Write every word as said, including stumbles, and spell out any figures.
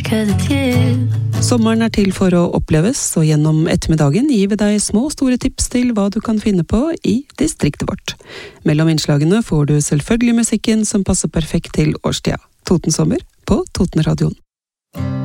'cause it's you. Sommeren er til for å oppleves, og gjennom ettermiddagen gir vi deg små og store tips til hva du kan finne på i distriktet vårt. Mellom innslagene får du selvfølgelig musikken som passer perfekt til årstida. Totensommer på Totenradioen.